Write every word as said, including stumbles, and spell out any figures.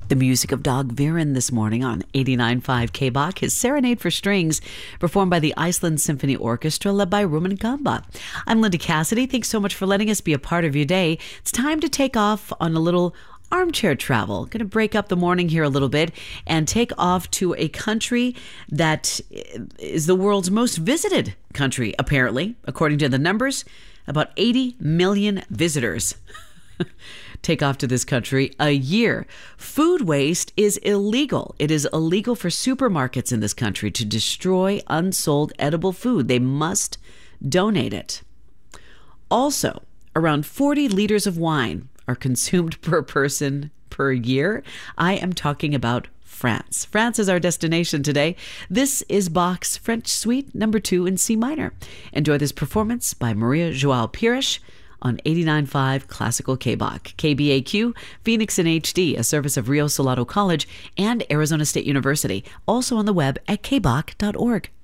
The music of Dag Viren this morning on eighty-nine point five K B A C, his Serenade for Strings, performed by the Iceland Symphony Orchestra, led by Ruben Kamba. I'm Linda Cassidy. Thanks so much for letting us be a part of your day. It's time to take off on a little armchair travel. Going to break up the morning here a little bit and take off to a country that is the world's most visited country, apparently. According to the numbers, about eighty million visitors take off to this country a year. Food waste is illegal. It is illegal for supermarkets in this country to destroy unsold edible food. They must donate it. Also, around forty liters of wine are consumed per person per year. I am talking about France. France is our destination today. This is Bach's French Suite number two in C minor. Enjoy this performance by Maria Joao Pires on eighty-nine point five Classical K B A C. K B A Q, Phoenix in H D, a service of Rio Salado College and Arizona State University. Also on the web at k b a c dot org.